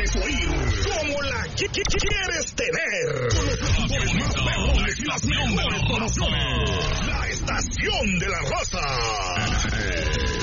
quieres oír, como la quieres tener. Con los locutores más perrones y las mejores promociones. La estación de la raza.